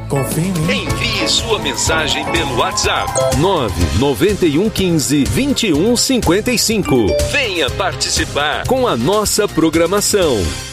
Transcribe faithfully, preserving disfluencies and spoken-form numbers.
Confia em mim. Envie sua mensagem pelo WhatsApp nove nove um um cinco, vinte e um cinquenta e cinco. Venha participar com a nossa programação.